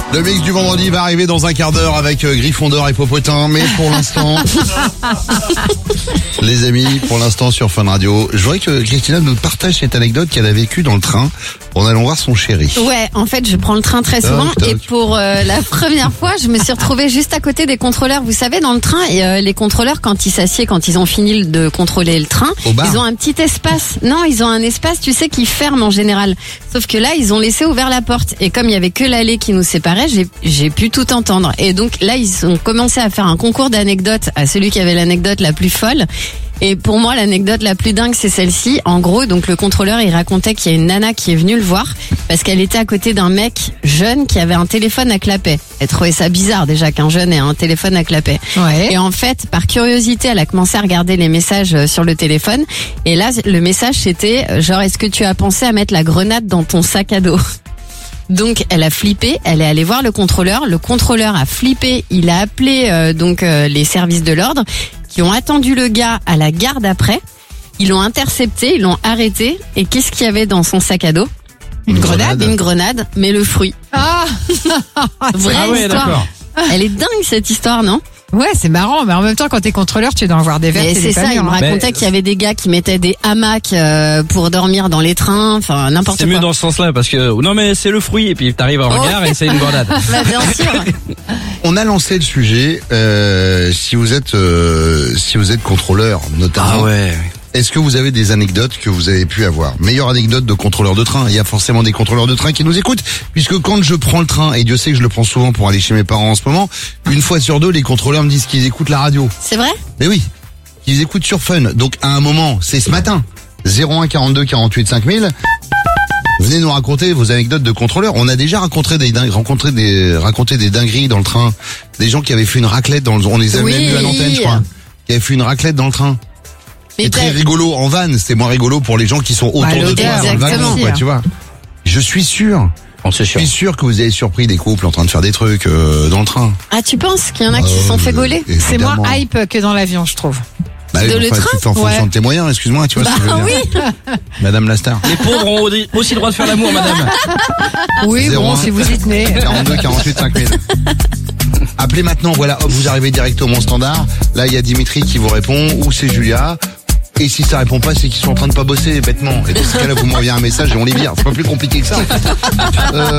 Le mix du vendredi va arriver dans un quart d'heure avec Gryffondor et Popotin, mais pour l'instant, les amis, pour l'instant sur Fun Radio, je voudrais que Christina nous partage cette anecdote qu'elle a vécue dans le train en allant voir son chéri. Ouais, en fait, je prends le train très souvent et pour la première fois, je me suis retrouvée juste à côté des contrôleurs. Vous savez, dans le train, les contrôleurs, quand ils s'assiedent, quand ils ont fini de contrôler le train, ils ont un petit espace. Non, ils ont un espace, tu sais, qui ferme en général. Sauf que là, ils ont laissé ouvert la porte. Et comme il y avait que l'allée qui nous séparait, j'ai pu tout entendre. Et donc là, ils ont commencé à faire un concours d'anecdotes à celui qui avait l'anecdote la plus folle. Et pour moi, l'anecdote la plus dingue, c'est celle-ci. En gros, donc le contrôleur, il racontait qu'il y a une nana qui est venue le voir parce qu'elle était à côté d'un mec jeune qui avait un téléphone à clapet. Elle trouvait ça bizarre déjà qu'un jeune ait un téléphone à clapet. Ouais. Et en fait, par curiosité, elle a commencé à regarder les messages sur le téléphone. Et là, le message, c'était genre, est-ce que tu as pensé à mettre la grenade dans ton sac à dos ? Donc elle a flippé, elle est allée voir le contrôleur a flippé, il a appelé les services de l'ordre qui ont attendu le gars à la gare d'après, ils l'ont intercepté, ils l'ont arrêté et qu'est-ce qu'il y avait dans son sac à dos ? Une grenade, mais le fruit. Ah vraie histoire. D'accord. Elle est dingue cette histoire, non ? Ouais, c'est marrant, mais en même temps, quand t'es contrôleur, tu dois en voir des vertes et des pas mûres. C'est ça, il me racontait qu'il y avait des gars qui mettaient des hamacs pour dormir dans les trains, enfin n'importe quoi. C'est mieux dans ce sens-là, parce que non mais c'est le fruit, et puis t'arrives en gare et c'est une grenade. Bah, bien sûr. On a lancé le sujet, si vous êtes contrôleur, notamment. Ah ouais. Est-ce que vous avez des anecdotes que vous avez pu avoir ? Meilleure anecdote de contrôleur de train. Il y a forcément des contrôleurs de train qui nous écoutent, puisque quand je prends le train, et Dieu sait que je le prends souvent pour aller chez mes parents en ce moment, une fois sur deux, les contrôleurs me disent qu'ils écoutent la radio. C'est vrai ? Mais oui, qu'ils écoutent sur Fun. Donc à un moment, c'est ce matin, 01 42 48 5000. Venez nous raconter vos anecdotes de contrôleurs. On a déjà raconté des dingueries dans le train. Des gens qui avaient fait une raclette on les a même eu à l'antenne, je crois. Qui avaient fait une raclette dans le train. C'est très rigolo en van, c'est moins rigolo pour les gens qui sont autour de toi dans le wagon, quoi, tu vois. Je suis sûr que vous avez surpris des couples en train de faire des trucs dans le train. Ah, tu penses qu'il y en a qui se sont fait gauler ? C'est moins hype que dans l'avion, je trouve. Bah, le train, tu fais en fonction de tes moyens, excuse-moi, tu vois ce que je veux dire. Oui. Madame la star. Les pauvres ont aussi le droit de faire l'amour, madame. Oui, bon, si vous y tenez. 42 48 5000. Appelez maintenant, voilà, hop, vous arrivez direct au Mon Standard. Là, il y a Dimitri qui vous répond, ou c'est Julia. Et si ça répond pas, c'est qu'ils sont en train de pas bosser bêtement. Et dans ce cas-là, vous m'envoyez un message et on les vire. C'est pas plus compliqué que ça.